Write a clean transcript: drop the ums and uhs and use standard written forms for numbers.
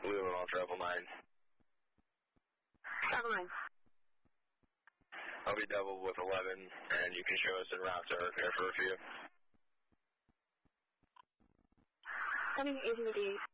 Lulu on Travel 9. Travel 9. I'll be double with 11, and you can show us en route to airfare for a few. Heading 1858.